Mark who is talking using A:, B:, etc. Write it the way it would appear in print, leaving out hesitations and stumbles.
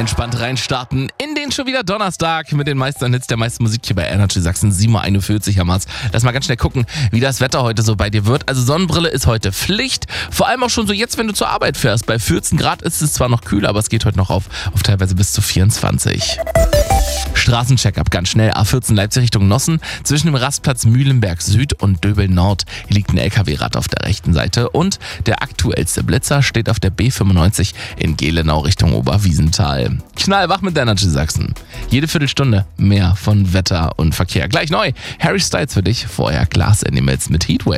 A: entspannt reinstarten in den schon wieder Donnerstag mit den meisten Hits der meisten Musik hier bei Energy Sachsen. 7.41 Uhr, Hamas. Lass mal ganz schnell gucken, wie das Wetter heute so bei dir wird. Also Sonnenbrille ist heute Pflicht. Vor allem auch schon so jetzt, wenn du zur Arbeit fährst. Bei 14 Grad ist es zwar noch kühl, aber es geht heute noch auf teilweise bis zu 24. Straßencheck-up ganz schnell. A14 Leipzig Richtung Nossen. Zwischen dem Rastplatz Mühlenberg Süd und Döbel Nord liegt ein LKW-Rad auf der rechten Seite. Und der aktuellste Blitzer steht auf der B95 in Gelenau Richtung Oberwiesenthal. Knallwach mit Energy Sachsen. Jede Viertelstunde mehr von Wetter und Verkehr. Gleich neu. Harry Styles für dich. Vorher Glass Animals mit Heatwave.